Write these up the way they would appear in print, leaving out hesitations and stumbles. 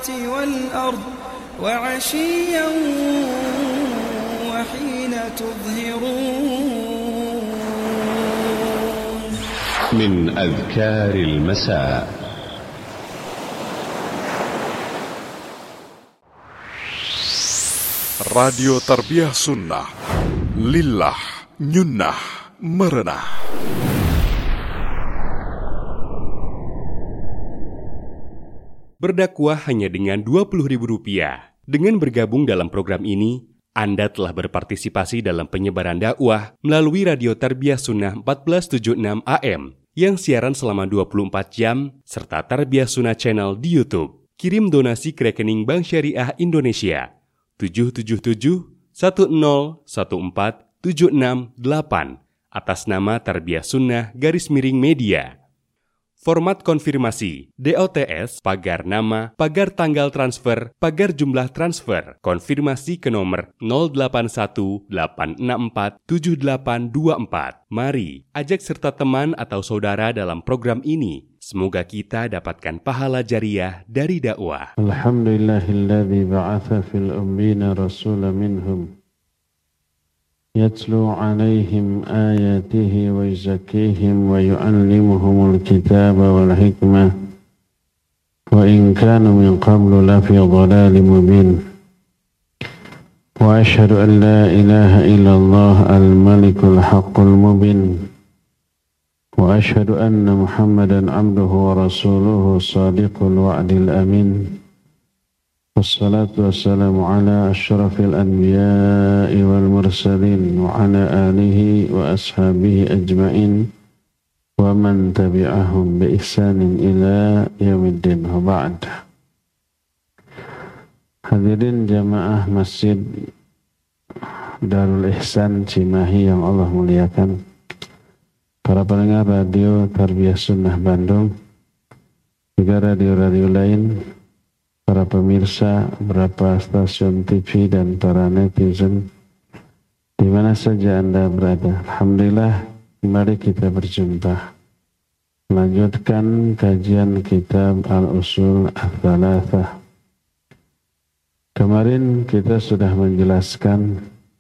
والأرض وعشيا وحين تظهرون. من أذكار المساء. Radio Tarbiyah Sunnah, Lillah, Nyunnah, Merenah. Berdakwah hanya dengan Rp20.000. Dengan bergabung dalam program ini, Anda telah berpartisipasi dalam penyebaran dakwah melalui Radio Tarbiyah Sunnah 1476 AM yang siaran selama 24 jam serta Tarbiyah Sunnah Channel di YouTube. Kirim donasi ke rekening Bank Syariah Indonesia 777-1014-768 atas nama Tarbiyah Sunnah _Media. Format konfirmasi DOTS pagar nama, pagar tanggal transfer, pagar jumlah transfer. Konfirmasi ke nomor 0818647824. Mari ajak serta teman atau saudara dalam program ini. Semoga kita dapatkan pahala jariah dari dakwah. Alhamdulillahilladzi ba'atha fil ummina rasulan minhum yatlu 'alaihim ayatihi wa yuzakkihim wa yu'allimuhumul kitaba wal hikmah wa in kanu min qablu lafi dhalalin mubin. Wa asyhadu an la ilaha illallah al-malikul haqqul mubin. Wa asyhadu anna Muhammadan abduhu wa rasuluhu sadiqul wa'dil amin. Wassalatu wassalamu ala asyrafil anbiya'i wal mursalin wa ala alihi wa ashabihi ajma'in wa man tabi'ahum bi ihsanin ila yaumiddin wa ba'd. Hadirin jamaah Masjid Darul Ihsan Cimahi yang Allah muliakan, para pendengar Radio Tarbiyah Sunnah Bandung, juga radio-radio lain, para pemirsa beberapa stasiun TV dan para netizen di mana saja Anda berada. Alhamdulillah, kembali kita berjumpa melanjutkan kajian kitab Al-Usul Ats-Tsalatsah. Kemarin kita sudah menjelaskan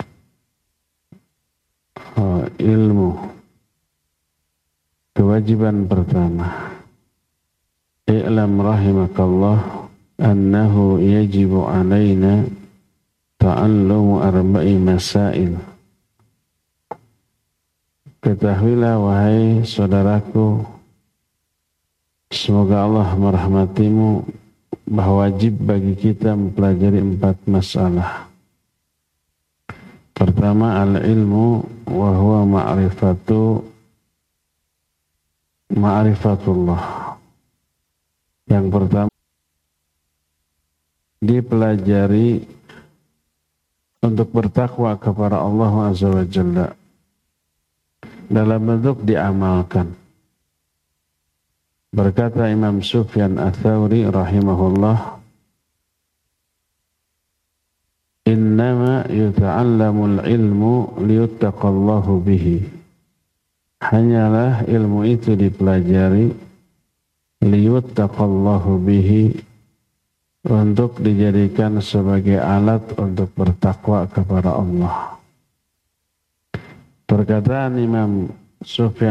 ilmu. Kewajiban pertama, i'lam rahimakallah annahu yajibu alaina ta'allumu arba'i masail. Ketahuilah wahai saudaraku, semoga Allah merahmatimu, bahwa wajib bagi kita mempelajari 4 masalah. Pertama, al-ilmu wa huwa ma'rifatullah. Yang pertama, dipelajari untuk bertakwa kepada Allah Azza wa Jalla dalam bentuk diamalkan. Berkata Imam Sufyan Ats-Tsauri rahimahullah, innama yuta'allamul ilmu liyuttaqallahu bihi. Hanyalah ilmu itu dipelajari liyuttaqallahu bihi, untuk dijadikan sebagai alat untuk bertakwa kepada Allah. Perkataan Imam Sufyan